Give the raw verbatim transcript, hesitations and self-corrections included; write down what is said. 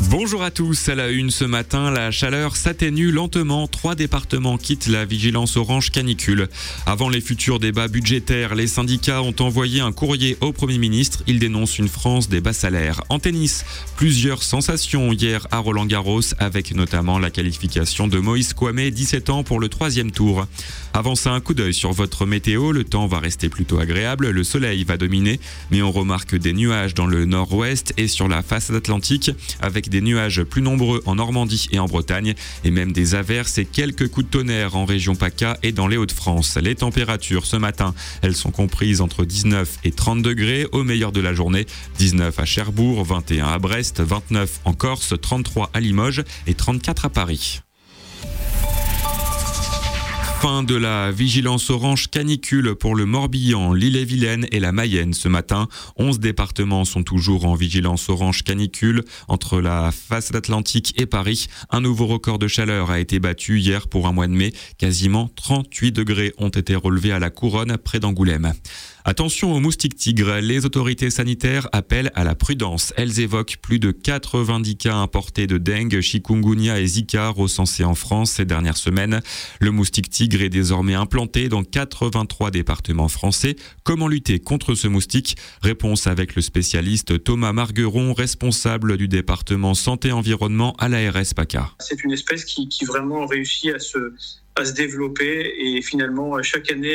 Bonjour à tous, à la une ce matin, la chaleur s'atténue lentement. Trois départements quittent la vigilance orange canicule. Avant les futurs débats budgétaires, les syndicats ont envoyé un courrier au Premier ministre. Ils dénoncent une France des bas salaires. En tennis, plusieurs sensations hier à Roland-Garros, avec notamment la qualification de Moïse Kouamé, dix-sept ans, pour le troisième tour. Avant ça, un coup d'œil sur votre météo. Le temps va rester plutôt agréable, le soleil va dominer, mais on remarque des nuages dans le nord-ouest et sur la façade atlantique, avec des nuages plus nombreux en Normandie et en Bretagne, et même des averses et quelques coups de tonnerre en région PACA et dans les Hauts-de-France. Les températures ce matin, elles sont comprises entre dix-neuf et trente degrés au meilleur de la journée. dix-neuf à Cherbourg, vingt et un à Brest, vingt-neuf en Corse, trente-trois à Limoges et trente-quatre à Paris. Fin de la vigilance orange canicule pour le Morbihan, l'Ille-et-Vilaine et la Mayenne ce matin. onze départements sont toujours en vigilance orange canicule entre la façade atlantique et Paris. Un nouveau record de chaleur a été battu hier pour un mois de mai. Quasiment trente-huit degrés ont été relevés à la Couronne près d'Angoulême. Attention aux moustiques tigres, les autorités sanitaires appellent à la prudence. Elles évoquent plus de quatre-vingt-dix cas importés de dengue, chikungunya et zika recensés en France ces dernières semaines. Le moustique tigre est désormais implanté dans quatre-vingt-trois départements français. Comment lutter contre ce moustique ? Réponse avec le spécialiste Thomas Margueron, responsable du département santé-environnement à l'A R S PACA. C'est une espèce qui, qui vraiment réussit à se, à se développer et finalement chaque année